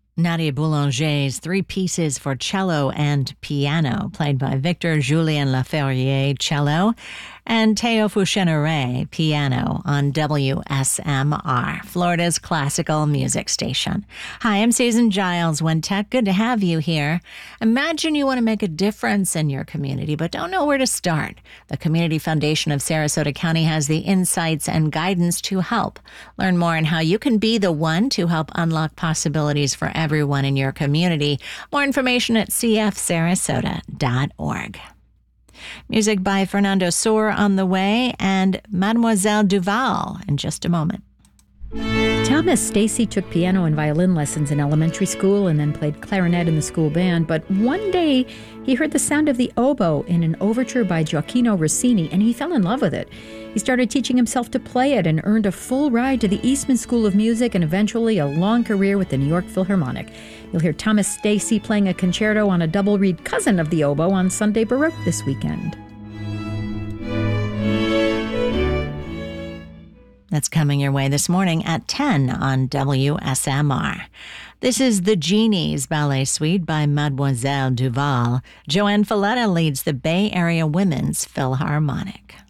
Nadia Boulanger's Three Pieces for Cello and Piano, played by Victor Julien Laferriere, cello, and Théo Foucheneret, piano, on WSMR, Florida's classical music station. Hi, I'm Susan Giles, One Tech. Good to have you here. Imagine you want to make a difference in your community, but don't know where to start. The Community Foundation of Sarasota County has the insights and guidance to help. Learn more on how you can be the one to help unlock possibilities for everyone in your community. More information at cfsarasota.org. Music by Fernando Sour on the way, and Mademoiselle Duval in just a moment. Thomas Stacy took piano and violin lessons in elementary school and then played clarinet in the school band, but one day he heard the sound of the oboe in an overture by Gioacchino Rossini, and he fell in love with it. He started teaching himself to play it and earned a full ride to the Eastman School of Music and eventually a long career with the New York Philharmonic. You'll hear Thomas Stacy playing a concerto on a double reed cousin of the oboe on Sunday Baroque this weekend. That's coming your way this morning at 10 on WSMR. This is The Genies Ballet Suite by Mademoiselle Duval. Joanne Falletta leads the Bay Area Women's Philharmonic.